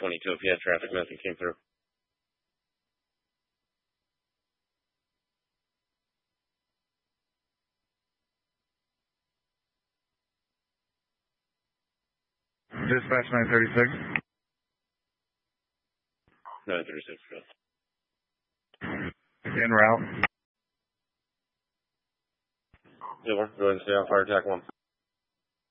22 if you had traffic, nothing came through. Dispatch 936. 936, go. En route. Go ahead and stay on fire attack 1.